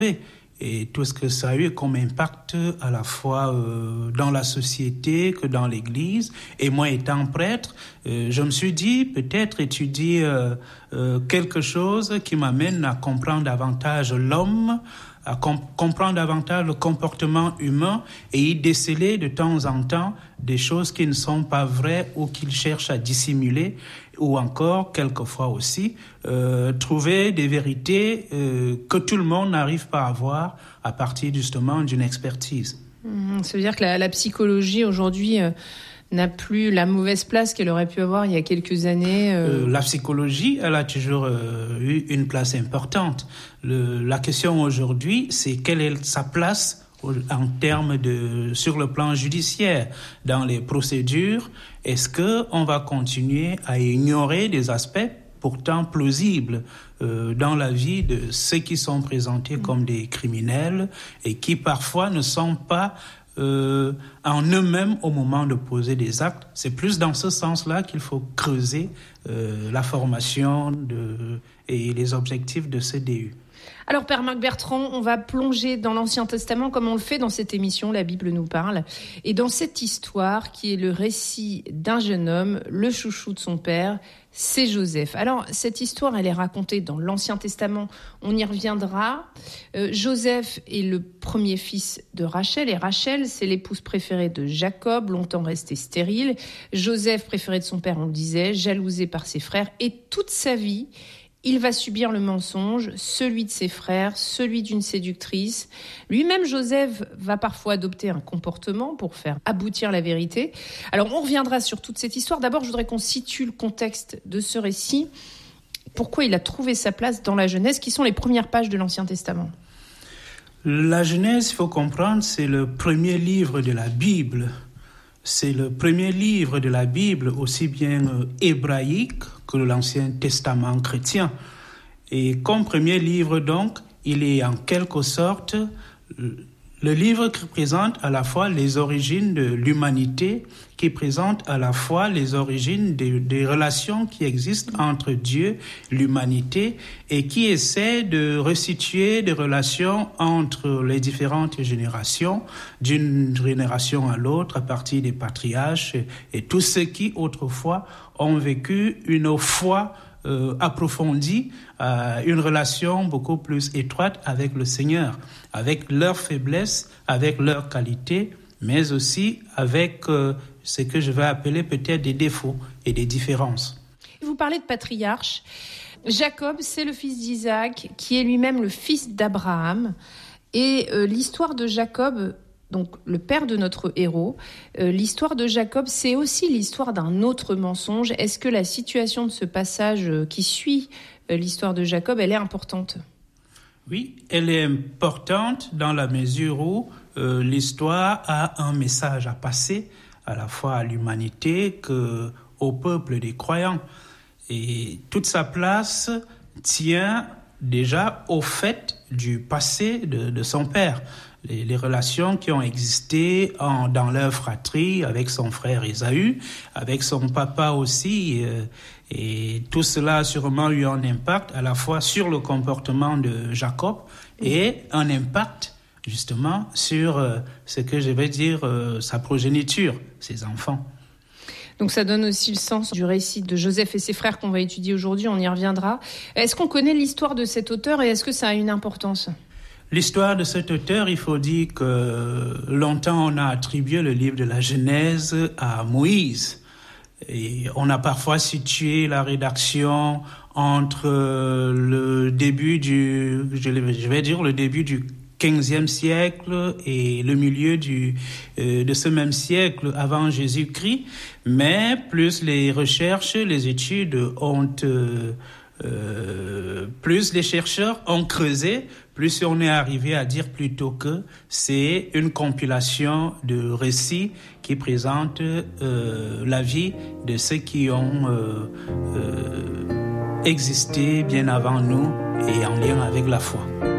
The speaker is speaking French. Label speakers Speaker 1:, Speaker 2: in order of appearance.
Speaker 1: et tout ce que ça a eu comme impact à la fois dans la société que dans l'Église. Et moi, étant prêtre, je me suis dit peut-être étudier quelque chose qui m'amène à comprendre davantage l'homme, à comprendre davantage le comportement humain et y déceler de temps en temps des choses qui ne sont pas vraies ou qu'il cherche à dissimuler, ou encore, quelquefois aussi, trouver des vérités que tout le monde n'arrive pas à voir à partir justement d'une expertise.
Speaker 2: Ça veut dire que la psychologie aujourd'hui n'a plus la mauvaise place qu'elle aurait pu avoir il y a quelques années.
Speaker 1: La psychologie, elle a toujours eu une place importante. La question aujourd'hui, c'est quelle est sa place en termes sur le plan judiciaire, dans les procédures. Est-ce qu'on va continuer à ignorer des aspects pourtant plausibles dans la vie de ceux qui sont présentés comme des criminels et qui parfois ne sont pas en eux-mêmes au moment de poser des actes? C'est plus dans ce sens-là qu'il faut creuser la formation et les objectifs de ce DU.
Speaker 2: Alors, Père Marc Bertrand, on va plonger dans l'Ancien Testament comme on le fait dans cette émission, La Bible nous parle. Et dans cette histoire qui est le récit d'un jeune homme, le chouchou de son père, c'est Joseph. Alors, cette histoire, elle est racontée dans l'Ancien Testament. On y reviendra. Joseph est le premier fils de Rachel. Et Rachel, c'est l'épouse préférée de Jacob, longtemps restée stérile. Joseph, préféré de son père, on le disait, jalousé par ses frères. Et toute sa vie, il va subir le mensonge, celui de ses frères, celui d'une séductrice. Lui-même, Joseph, va parfois adopter un comportement pour faire aboutir la vérité. Alors, on reviendra sur toute cette histoire. D'abord, je voudrais qu'on situe le contexte de ce récit. Pourquoi il a trouvé sa place dans la Genèse, qui sont les premières pages de l'Ancien Testament?
Speaker 1: La Genèse, il faut comprendre, c'est le premier livre de la Bible. C'est le premier livre de la Bible, aussi bien hébraïque que l'Ancien Testament chrétien. Et comme premier livre, donc, il est en quelque sorte le livre qui présente à la fois les origines de l'humanité, qui présente à la fois les origines des relations qui existent entre Dieu, l'humanité, et qui essaie de restituer des relations entre les différentes générations, d'une génération à l'autre, à partir des patriarches et tous ceux qui, autrefois, ont vécu une foi approfondie, une relation beaucoup plus étroite avec le Seigneur, avec leurs faiblesses, avec leurs qualités, mais aussi avec ce que je vais appeler peut-être des défauts et des différences.
Speaker 2: Vous parlez de patriarches. Jacob, c'est le fils d'Isaac, qui est lui-même le fils d'Abraham. Et l'histoire de Jacob, donc le père de notre héros, l'histoire de Jacob, c'est aussi l'histoire d'un autre mensonge. Est-ce que la situation de ce passage qui suit l'histoire de Jacob, elle est importante?
Speaker 1: Oui, elle est importante dans la mesure où l'histoire a un message à passer, à la fois à l'humanité qu'au peuple des croyants. Et toute sa place tient déjà au fait du passé de son père. Les relations qui ont existé dans leur fratrie avec son frère Ésaü, avec son papa aussi, et tout cela a sûrement eu un impact à la fois sur le comportement de Jacob et un impact justement sur ce que je vais dire sa progéniture, ses enfants.
Speaker 2: Donc ça donne aussi le sens du récit de Joseph et ses frères qu'on va étudier aujourd'hui, on y reviendra. Est-ce qu'on connaît l'histoire de cet auteur et est-ce que ça a une importance ?
Speaker 1: L'histoire de cet auteur, il faut dire que longtemps on a attribué le livre de la Genèse à Moïse. Et on a parfois situé la rédaction entre le début le début du 15e siècle et le milieu de ce même siècle avant Jésus-Christ. Mais plus les recherches, les études plus les chercheurs ont creusé, plus on est arrivé à dire plutôt que c'est une compilation de récits qui présentent la vie de ceux qui ont existé bien avant nous et en lien avec la foi.